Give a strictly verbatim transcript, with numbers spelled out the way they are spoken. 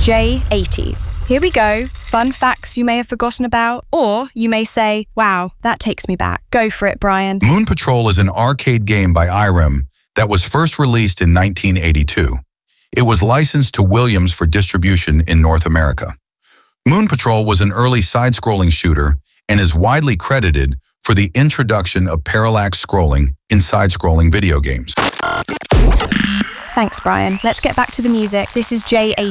J eighties. Here we go. Fun facts you may have forgotten about, or you may say, wow, that takes me back. Go for it, Brian. Moon Patrol is an arcade game by Irem that was first released in nineteen eighty-two. It was licensed to Williams for distribution in North America. Moon Patrol was an early side-scrolling shooter and is widely credited for the introduction of parallax scrolling in side-scrolling video games. Thanks, Brian. Let's get back to the music. This is J eighty.